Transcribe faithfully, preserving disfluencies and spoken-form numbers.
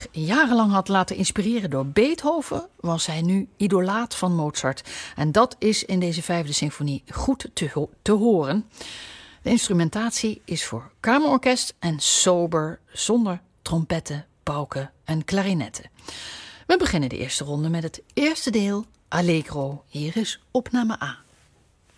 jarenlang had laten inspireren door Beethoven, was hij nu idolaat van Mozart. En dat is in deze vijfde symfonie goed te, ho- te horen. De instrumentatie is voor kamerorkest en sober, zonder trompetten, pauken en klarinetten. We beginnen de eerste ronde met het eerste deel, Allegro. Hier is opname A.